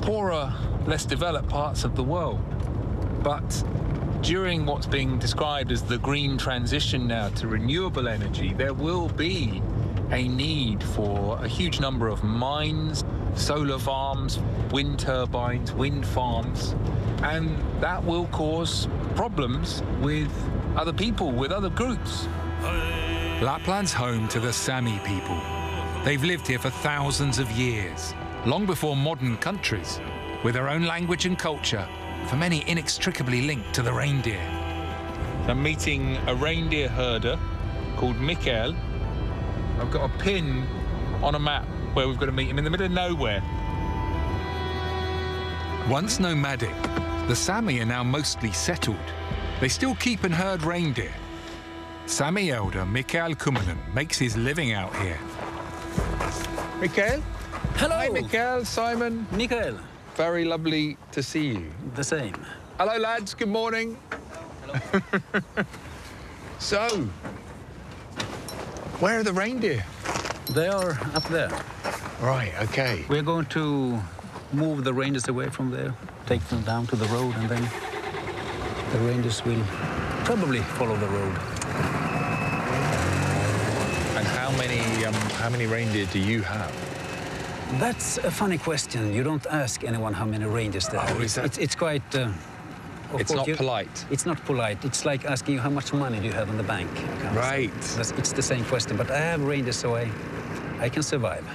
poorer, less developed parts of the world. But during what's being described as the green transition now to renewable energy, there will be a need for a huge number of mines, solar farms, wind turbines, wind farms, and that will cause problems with other people, with other groups. Lapland's home to the Sami people. They've lived here for thousands of years, long before modern countries, with their own language and culture, for many inextricably linked to the reindeer. I'm meeting a reindeer herder called Mikael. I've got a pin on a map where we've got to meet him in the middle of nowhere. Once nomadic, the Sami are now mostly settled. They still keep and herd reindeer. Sami elder Mikael Kummunen makes his living out here. Mikael? Hello. Hi, Mikael, Simon. Mikael. Very lovely to see you. The same. Hello, lads. Good morning. Hello. So, where are the reindeer? They are up there. Right, okay. We're going to move the reindeers away from there, take them down to the road, and then the reindeers will probably follow the road. And how many reindeer do you have? That's a funny question. You don't ask anyone how many reindeers they have. Is that... It's quite... It's not polite. It's not polite. It's like asking you how much money do you have in the bank. Right. It's the same question, but I have reindeers, so I can survive.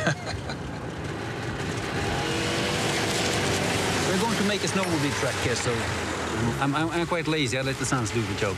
We're going to make a snowmobile track here, so I'm quite lazy. I let the sons do the job.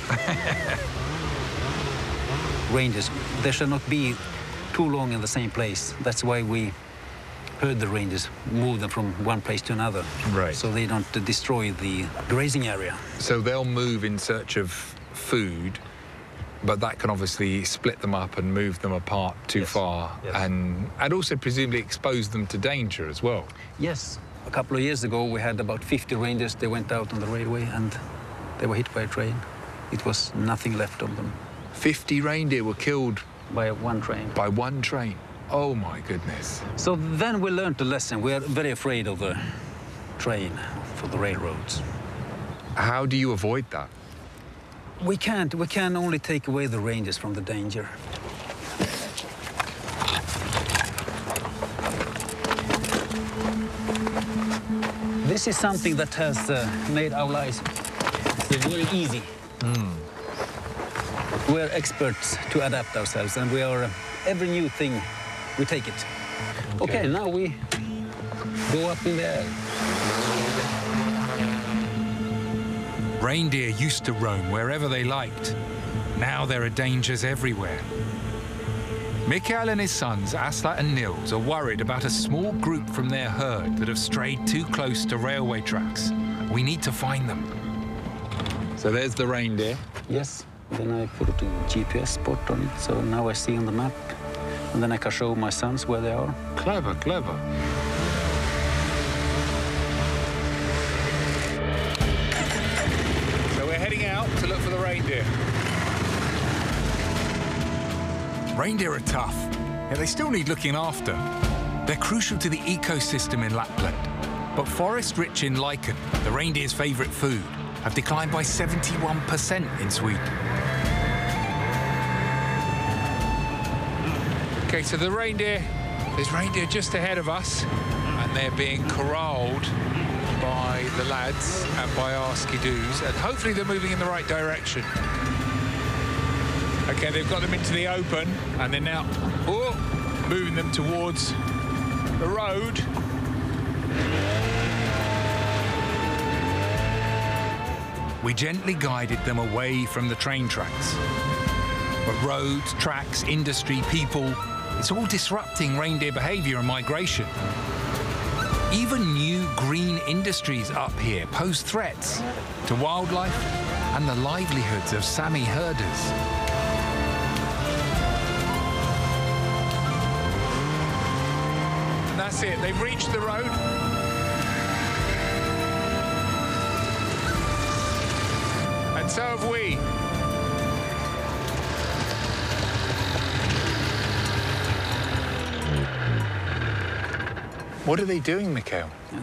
Reindeers, they shall not be too long in the same place. That's why we herd the reindeers, move them from one place to another. Right. So they don't destroy the grazing area. So they'll move in search of food, but that can obviously split them up and move them apart too far, yes. and also presumably expose them to danger as well. Yes. A couple of years ago, we had about 50 reindeers. They went out on the railway and they were hit by a train. It was nothing left of them. 50 reindeer were killed by one train. By one train. Oh my goodness. So then we learned the lesson. We are very afraid of the train for the railroads. How do you avoid that? We can't. We can only take away the reindeers from the danger. This is something that has made our lives very easy. We're experts to adapt ourselves, and we are every new thing, we take it. Okay, now we go up in the air. Reindeer used to roam wherever they liked. Now there are dangers everywhere. Mikael and his sons, Asla and Nils, are worried about a small group from their herd that have strayed too close to railway tracks. We need to find them. So there's the reindeer. Yes. Then I put a GPS spot on it, so now I see on the map. And then I can show my sons where they are. Clever, clever. So we're heading out to look for the reindeer. Reindeer are tough, yet they still need looking after. They're crucial to the ecosystem in Lapland. But forest rich in lichen, the reindeer's favourite food, have declined by 71% in Sweden. Okay, so there's reindeer just ahead of us, and they're being corralled by the lads and by our skidoos, and hopefully they're moving in the right direction. Okay, they've got them into the open, and they're now moving them towards the road. We gently guided them away from the train tracks. But roads, tracks, industry, people, it's all disrupting reindeer behaviour and migration. Even new green industries up here pose threats to wildlife and the livelihoods of Sami herders. And that's it, they've reached the road. And so have we. What are they doing, Mikael?